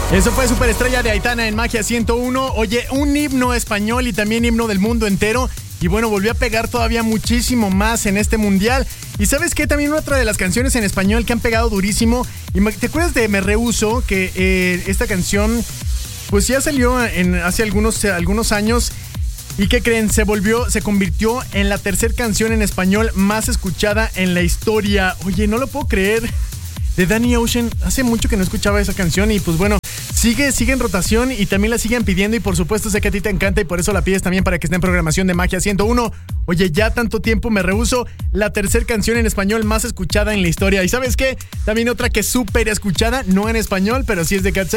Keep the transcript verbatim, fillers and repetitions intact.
Eso fue Superestrella de Aitana en Magia ciento uno. Oye, un himno español y también himno del mundo entero. Y bueno, volvió a pegar todavía muchísimo más en este mundial. Y ¿sabes qué? También otra de las canciones en español que han pegado durísimo. Y ¿te acuerdas de Me Rehuso? Que eh, esta canción pues ya salió en, hace algunos, algunos años. ¿Y qué creen? Se volvió, se convirtió en la tercera canción en español más escuchada en la historia. Oye, no lo puedo creer. De Danny Ocean, hace mucho que no escuchaba esa canción y pues bueno, sigue, sigue en rotación y también la siguen pidiendo y por supuesto sé que a ti te encanta y por eso la pides también para que esté en programación de Magia ciento uno. Oye, ya tanto tiempo Me Rehuso, la tercera canción en español más escuchada en la historia. ¿Y sabes qué? También otra que es súper escuchada, no en español, pero sí es de Cat